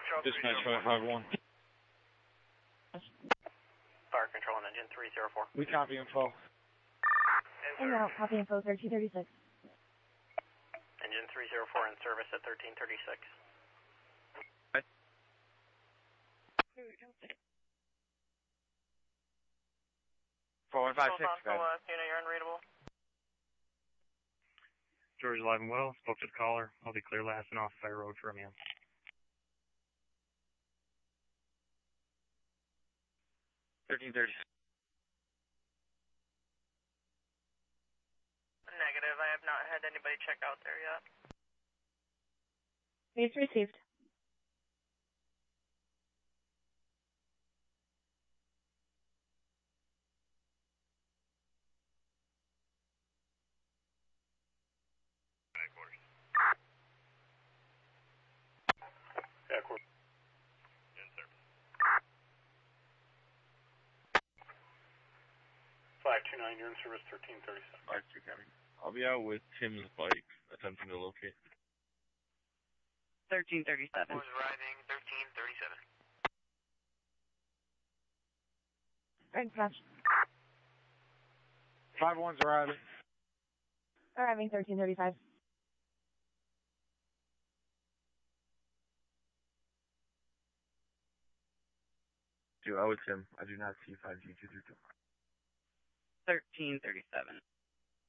Dispatch 551. Fire control on engine 304. We copy info. In route, copy info 1336. Engine 304 in service at 1336. 4156. You're unreadable. George alive and well. Spoke to the caller. I'll be clear last and off Fire Road for Romeo. Negative. I have not had anybody check out there yet. It's received. Yeah, cool. In service. 529, you're in service 1337. 52 copy. I'll be out with Tim's bike, attempting to locate. 1337. Was arriving 1337. Right, dispatch. 5-1's arriving. Arriving 1335. Dude, I with Tim. I do not see 5G232. 1337.